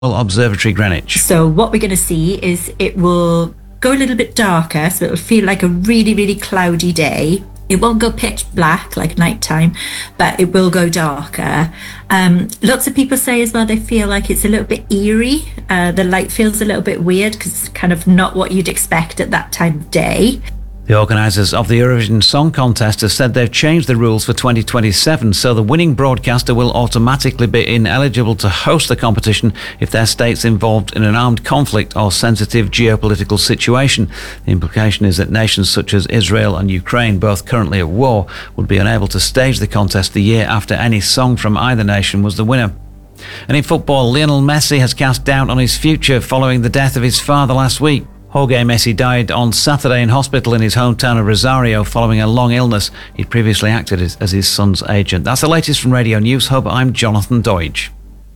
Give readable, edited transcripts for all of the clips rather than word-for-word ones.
Observatory Greenwich. So what we're going to see is it will go a little bit darker, so it'll feel like a really, really cloudy day. It won't go pitch black like nighttime, but it will go darker. Lots of people say as well they feel like it's a little bit eerie. The light feels a little bit weird because it's kind of not what you'd expect at that time of day. The organisers of the Eurovision Song Contest have said they've changed the rules for 2027, so the winning broadcaster will automatically be ineligible to host the competition if their state's involved in an armed conflict or sensitive geopolitical situation. The implication is that nations such as Israel and Ukraine, both currently at war, would be unable to stage the contest the year after any song from either nation was the winner. And in football, Lionel Messi has cast doubt on his future following the death of his father last week. Jorge Messi died on Saturday in hospital in his hometown of Rosario following a long illness. He'd previously acted as his son's agent. That's the latest from Radio News Hub. I'm Jonathan Deutsch.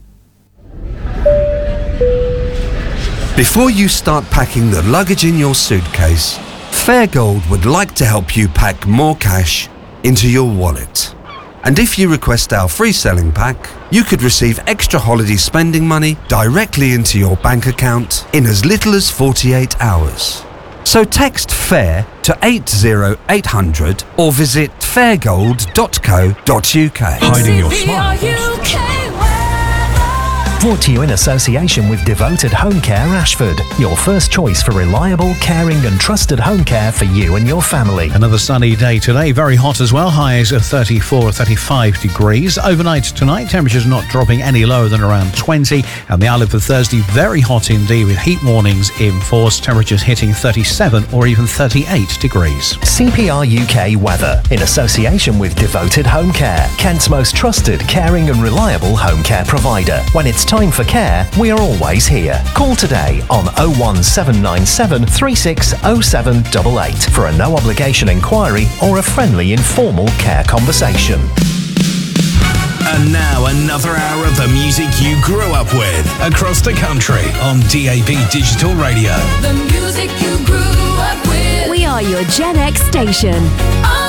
Before you start packing the luggage in your suitcase, Fairgold would like to help you pack more cash into your wallet. And if you request our free selling pack, you could receive extra holiday spending money directly into your bank account in as little as 48 hours. So text FAIR to 80800 or visit fairgold.co.uk. Hiding your smiles. Brought to you in association with Devoted Home Care Ashford, your first choice for reliable, caring and trusted home care for you and your family. Another sunny day today, very hot as well, highs of 34 or 35 degrees. Overnight tonight, temperatures not dropping any lower than around 20. And the outlook for Thursday, very hot indeed with heat warnings in force, temperatures hitting 37 or even 38 degrees. CPR UK weather, in association with Devoted Home Care, Kent's most trusted, caring and reliable home care provider. When it's time for care, we are always here. Call today on 01797 360788 for a no obligation inquiry or a friendly informal care conversation. And now another hour of the music you grew up with across the country on DAB Digital Radio. The music you grew up with. We are your Gen X station.